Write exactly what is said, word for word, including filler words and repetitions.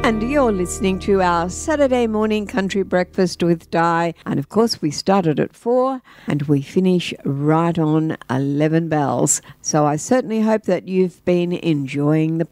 And you're listening to our Saturday morning country breakfast with Di. And of course, we started at four and we finish right on eleven bells. So I certainly hope that you've been enjoying the